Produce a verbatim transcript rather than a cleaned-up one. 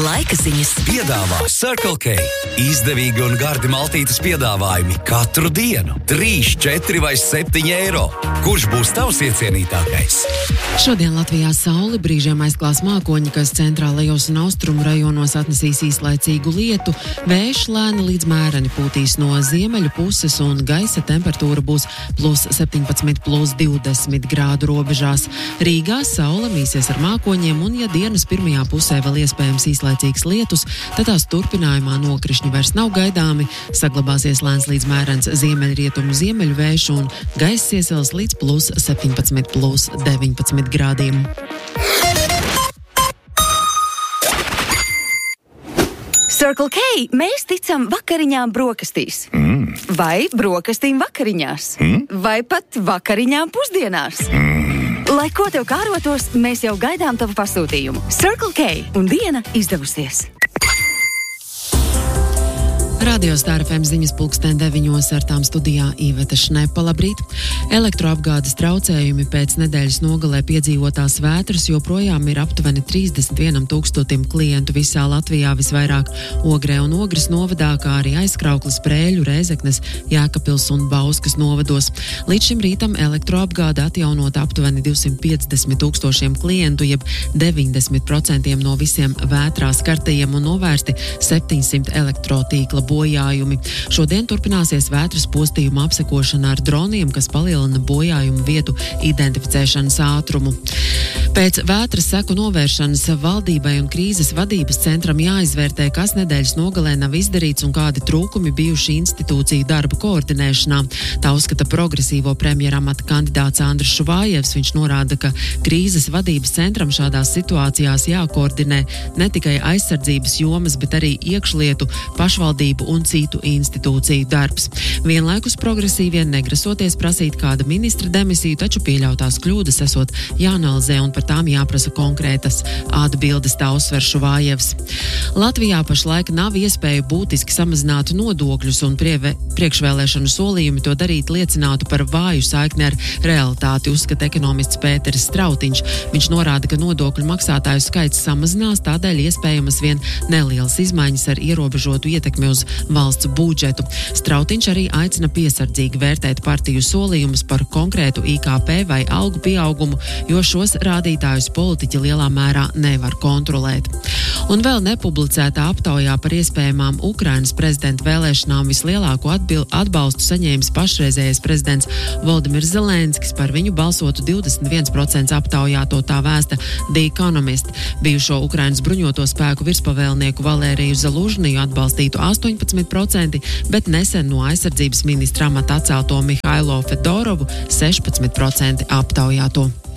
Laika ziņas piedāvā Circle K. Izdevīgi un gardi maltītes piedāvājumi katru dienu. trīs, četri vai septiņi eiro. Kurš būs tavs iecienītākais? Šodien Latvijā sauli brīžiem aizklās mākoņi, kas centrālajos un austrumu rajonos atnesīs īslaicīgu lietu. Vējš lēni līdz mēreni pūtīs no ziemeļu puses un gaisa temperatūra būs plus septiņpadsmit, plus divdesmit grādu robežās. Rīgā saule mīsies ar mākoņiem un, ja dienas pirmajā pusē vēl iespējams īslaicīgs lietus, tad tās turpinājumā nokrišņi vairs nav gaidāmi, saglabāsies lēns līdz mērens ziemeļrietumu ziemeļu vējš un gaiss iesils līdz plus septiņpadsmit, plus deviņpadsmit grādiem. Circle K, mēs ticam vakariņām brokastīs. Mm. Vai brokastīm vakariņās. Mm. Vai pat vakariņām pusdienās. Mm. Lai ko tev kārotos, mēs jau gaidām tavu pasūtījumu. Circle K un diena izdevusies. Radio Star F M ziņas pulksten deviņos ar tām studijā Iveta Šnepa. Labrīt! Elektroapgādes traucējumi pēc nedēļas nogalē piedzīvotās vētras joprojām ir aptuveni trīsdesmit vienam tūkstotim klientu visā Latvijā, visvairāk Ogrē un Ogres novadā, kā arī Aizkraukles, Brēļu, Rēzeknes, Jēkabpils un Bauskas novados. Līdz šim rītam elektroapgāde atjaunot aptuveni divsimt piecdesmit tūkstošiem klientu, jeb deviņdesmit procenti no visiem vētrā skartajiem un novērsti septiņsimt elektrotīkla bojājumi. Šodien turpināsies vētras postījuma apsekošana ar droniem, kas palielina bojājumu vietu identificēšanas ātrumu. Pēc vētras seku novēršanas valdībai un krīzes vadības centram jāizvērtē, kas nedēļas nogalē nav izdarīts un kādi trūkumi bijuši institūciju darba koordinēšanā. Tā uzskata progresīvo premjera amata kandidāts Andris Šuvājevs. Viņš norāda, ka krīzes vadības centram šādās situācijās jākoordinē ne tikai aizsardzības jomas, bet arī iekšlietu, pašvaldību un citu institūciju darbs. Vienlaikus progresīvie negrasoties prasīt kāda ministra demisiju, taču pieļautās kļūdas esot jāanalizē un par tām jāprasa konkrētas atbildes, tā uzsver Šuvājevs. Latvijā pašlaik nav iespēju būtiski samazināt nodokļus un prieve, priekšvēlēšanu solījumi to darīt liecinātu par vāju saikni ar realitāti, uzskata ekonomists Pēteris Strautiņš. Viņš norāda, ka nodokļu maksātāju skaits samazinās, tādēļ iespējamas vien nelielas izmaiņas ar ierobežotu ietekmi uz valsts budžetu. Strautiņš arī aicina piesardzīgi vērtēt partiju solījumus par konkrētu I K P vai algu pieaugumu, jo šos rādītājus politiķi lielā mērā nevar kontrolēt. Un vēl nepublicētā aptaujā par iespējamām Ukrainas prezidenta vēlēšanām vislielāko atbil- atbalstu saņēmis pašreizējais prezidents Voldimirs Zelenskis. Par viņu balsotu divdesmit viens procents aptaujā, to tā vēsta The Economist. Bijušo Ukrainas bruņoto spēku virspavēlnieku Valēriju Zalužniju atbalstītu astoņpadsmit procenti, bet nesen no aizsardzības ministra amata atcelto Mihailo Fedorovu sešpadsmit procenti aptaujāto.